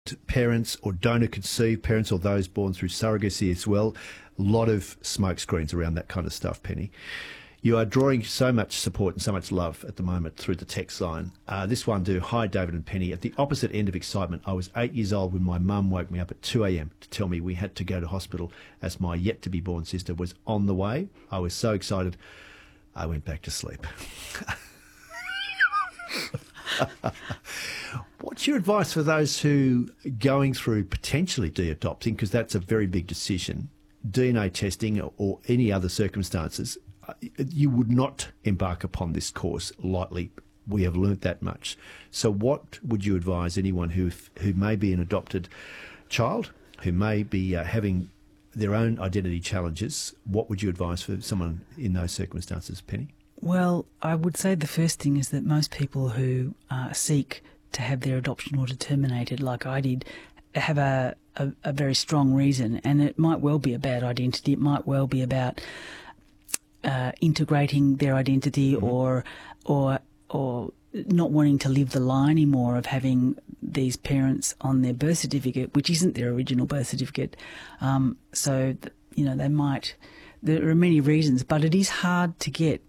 parents or donor-conceived parents or those born through surrogacy as well. A lot of smokescreens around that kind of stuff, Penny. You are drawing so much support and so much love at the moment through the text line. This one to hi, David and Penny. At the opposite end of excitement, I was 8 years old when my mum woke me up at 2 a.m. to tell me we had to go to hospital as my yet-to-be-born sister was on the way. I was so excited, I went back to sleep. What's your advice for those who are going through potentially de-adopting, because that's a very big decision, DNA testing or any other circumstances? You would not embark upon this course lightly. We have learnt that much. So what would you advise anyone who may be an adopted child, who may be having their own identity challenges? What would you advise for someone in those circumstances, Penny? Well, I would say the first thing is that most people who seek to have their adoption order terminated, like I did, have a very strong reason, and it might well be about identity. It might well be about integrating their identity, or not wanting to live the lie anymore of having these parents on their birth certificate, which isn't their original birth certificate. They might. There are many reasons, but it is hard to get.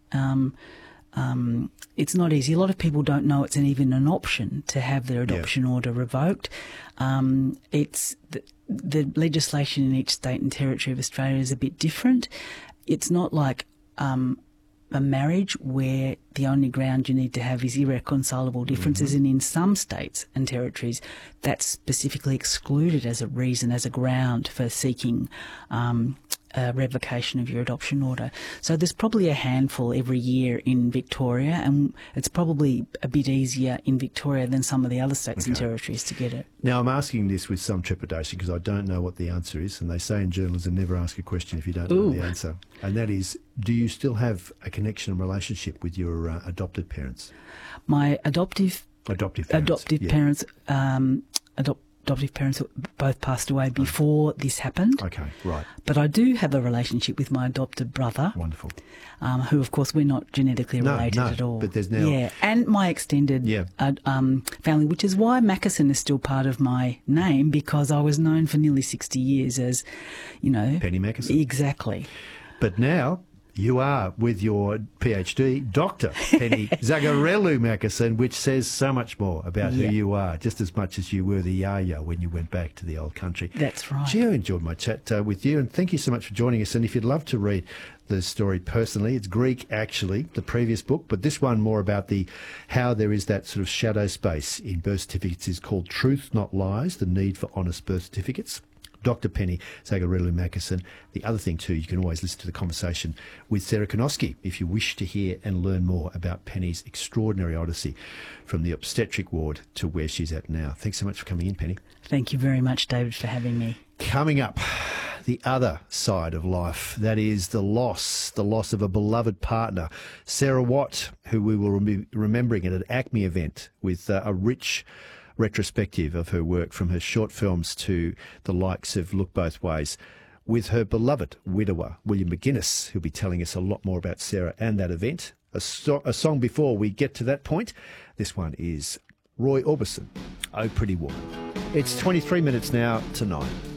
It's not easy. A lot of people don't know it's even an option to have their adoption order revoked. It's the legislation in each state and territory of Australia is a bit different. It's not like a marriage where the only ground you need to have is irreconcilable differences, and in some states and territories that's specifically excluded as a reason, as a ground for seeking revocation of your adoption order. So there's probably a handful every year in Victoria, and it's probably a bit easier in Victoria than some of the other states and territories to get it. Now, I'm asking this with some trepidation because I don't know what the answer is, and they say in journalism never ask a question if you don't know the answer. And that is, do you still have a connection and relationship with your adopted parents? My adoptive parents both passed away before this happened. Okay, right. But I do have a relationship with my adopted brother. Wonderful. Who, of course, we're not genetically related at all. But there's now... Yeah, and my extended family, which is why Mackeson is still part of my name, because I was known for nearly 60 years as, Penny Mackeson. Exactly. But now... you are, with your PhD, Dr. Penny Zagarelou Mackeson, which says so much more about who you are, just as much as you were the Yaya when you went back to the old country. That's right. Gee, I enjoyed my chat with you, and thank you so much for joining us. And if you'd love to read the story personally, it's Greek, actually, the previous book, but this one more about how there is that sort of shadow space in birth certificates is called Truth Not Lies, The Need for Honest Birth Certificates. Dr. Penny Zagarelou Mackeson. The other thing too, you can always listen to the conversation with Sarah Konoski if you wish to hear and learn more about Penny's extraordinary odyssey from the obstetric ward to where she's at now. Thanks so much for coming in, Penny. Thank you very much, David, for having me. Coming up, the other side of life, that is the loss of a beloved partner. Sarah Watt, who we will be remembering at an ACME event with a rich retrospective of her work, from her short films to the likes of Look Both Ways, with her beloved widower, William McGuinness, who'll be telling us a lot more about Sarah and that event. A song before we get to that point. This one is Roy Orbison, Oh Pretty Woman. It's 23 minutes now to 9.